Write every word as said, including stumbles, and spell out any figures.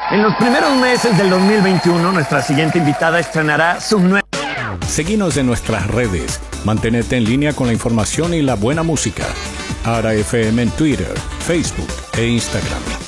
En los primeros meses del dos mil veintiuno, nuestra siguiente invitada estrenará su nueva... Seguinos en nuestras redes. Mantenerte en línea con la información y la buena música. Ara F M en Twitter, Facebook e Instagram.